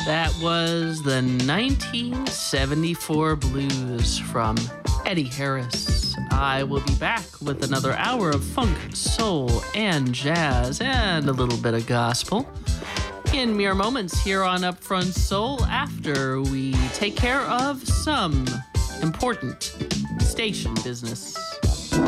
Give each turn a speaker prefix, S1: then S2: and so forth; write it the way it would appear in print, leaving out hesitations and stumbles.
S1: That was the 1974 Blues from Eddie Harris. I will be back with another hour of funk, soul, and jazz, and a little bit of gospel in mere moments here on Upfront Soul after we take care of some important station business.